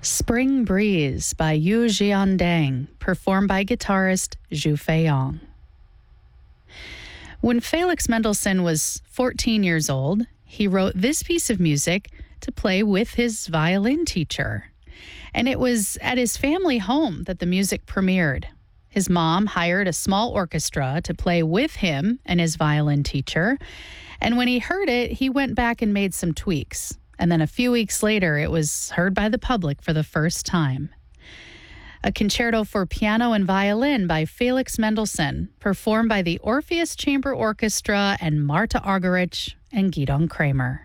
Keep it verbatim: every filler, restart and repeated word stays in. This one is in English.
Spring Breeze by Yu Jiandang, performed by guitarist Zhu Feiyong. When Felix Mendelssohn was fourteen years old, he wrote this piece of music to play with his violin teacher. And it was at his family home that the music premiered. His mom hired a small orchestra to play with him and his violin teacher. And when he heard it, he went back and made some tweaks. And then a few weeks later, it was heard by the public for the first time. A concerto for piano and violin by Felix Mendelssohn, performed by the Orpheus Chamber Orchestra and Marta Argerich and Gidon Kramer.